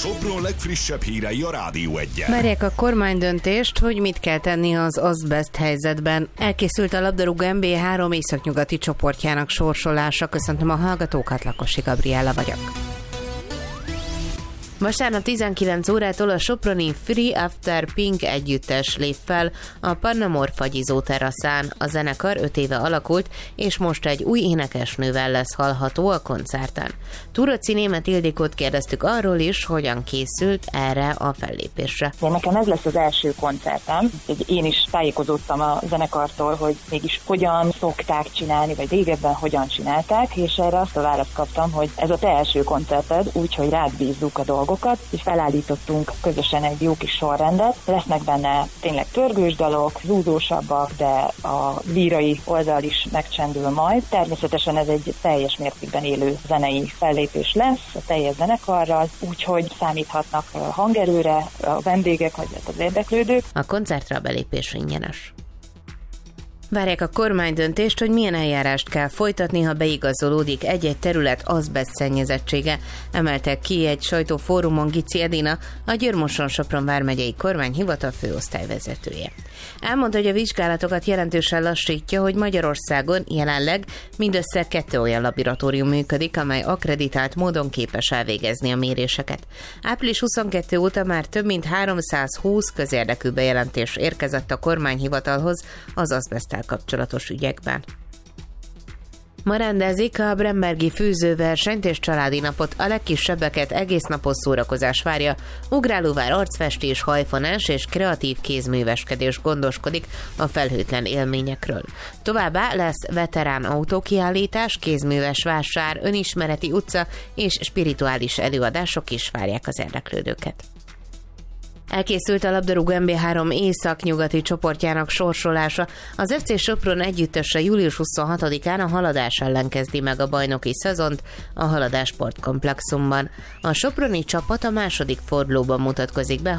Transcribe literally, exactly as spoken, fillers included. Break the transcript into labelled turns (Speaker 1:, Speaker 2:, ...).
Speaker 1: Sopron legfrissebb hírei a Rádió Egyen.
Speaker 2: Várják a kormány döntést, hogy mit kell tenni az azbest helyzetben. Elkészült a labdarúgó en bé á három északnyugati csoportjának sorsolása. Köszöntöm a hallgatókat, Lakosi Gabriella vagyok. Vasárnap tizenkilenc órától a soproni Free After Pink együttes lép fel a Pannamor fagyizó teraszán. A zenekar öt éve alakult, és most egy új énekesnővel lesz hallható a koncerten. Turoci Németh Ildikót kérdeztük arról is, hogyan készült erre a fellépésre.
Speaker 3: Nekem ez lesz az első koncertem. Én is tájékozódtam a zenekartól, hogy mégis hogyan szokták csinálni, vagy régebben hogyan csinálták, és erre azt a választ kaptam, hogy ez a te első koncerted, úgyhogy rád bízzuk a dolgokat, és felállítottunk közösen egy jó kis sorrendet. Lesznek benne tényleg törgős dalok, zúzósabbak, de a lírai oldal is megcsendül majd. Természetesen ez egy teljes mértékben élő zenei fellépés lesz, a teljes zenekarral, úgyhogy számíthatnak hangerőre a vendégek, vagy az érdeklődők.
Speaker 2: A koncertre a belépés ingyenes. Várják a kormány döntést, hogy milyen eljárást kell folytatni, ha beigazolódik egy-egy terület azbest szennyezettsége, emeltek ki egy sajtófórumon Gici Edina, a Győr-Moson-Sopron vármegyei kormányhivatal főosztályvezetője. Elmondta, hogy a vizsgálatokat jelentősen lassítja, hogy Magyarországon jelenleg mindössze kettő olyan laboratórium működik, amely akkreditált módon képes elvégezni a méréseket. április huszonkettő óta már több mint háromszázhúsz közérdekű bejelentés érkezett a kormányhivatalhoz az azbesttel kapcsolatos ügyekben. Ma rendezik a Brembergi fűzőversenyt és családi napot. A legkisebbeket egész napos szórakozás várja. Ugrálóvár, arcfestés, hajfonás és kreatív kézműveskedés gondoskodik a felhőtlen élményekről. Továbbá lesz veterán autókiállítás, kézműves vásár, önismereti utca és spirituális előadások is várják az érdeklődőket. Elkészült a labdarúgó en bé á három északnyugati csoportjának sorsolása. Az ef cé Sopron együttese július huszonhatodikán a Haladás ellen kezdi meg a bajnoki szezont a Haladás sportkomplexumban. A soproni csapat a második fordulóban mutatkozik be